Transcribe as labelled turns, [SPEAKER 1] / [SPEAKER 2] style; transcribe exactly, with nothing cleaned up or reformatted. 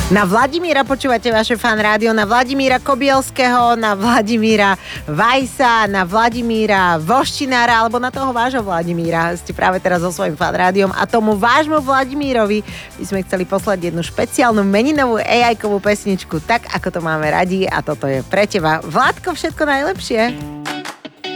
[SPEAKER 1] Na Vladimíra počúvate vaše fan rádio, na Vladimíra Kobielského, na Vladimíra Vajsa, na Vladimíra Voščinára alebo na toho vášho Vladimíra. Ste práve teraz so svojím fan rádiom a tomu vášmu Vladimírovi by sme chceli poslať jednu špeciálnu meninovú á í-kovú pesničku, tak ako to máme radi a toto je pre teba. Vládko, všetko najlepšie.